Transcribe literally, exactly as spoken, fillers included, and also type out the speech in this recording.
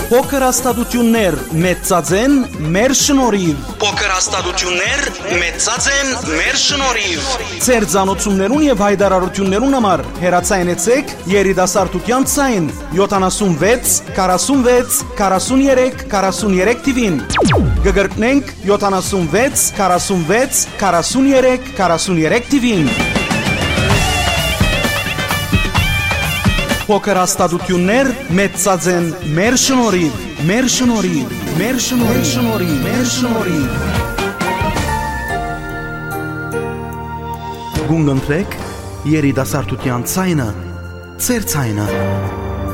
Փոքր հաստատություններ մեծածեն մեր շնորհիվ։ Փոքր հաստատություններ մեծածեն մեր շնորհիվ։ Ձեր ցանոթություններուն եւ հայտարարություններուն համար հեռացայնեցեք երիտասարդության ցայն յոթանասունվեց քառասունվեց քառասուներեք քառասուներեք թիվին։ Գգրտնենք յոթանասունվեց քառասունվեց քառասուներեք քառասուներեք թիվին։ Փոքր հաստատություններ մեծածեն մեր շնորհիվ, մեր շնորհիվ, մեր շնորհիվ, մեր շնորհիվ։ Գունգընտրեք երիտասարդության ցայնը, ձեր ցայնը։